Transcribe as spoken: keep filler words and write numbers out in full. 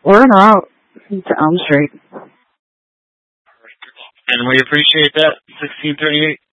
We're en route to Elm Street. And we appreciate that. sixteen thirty-eight.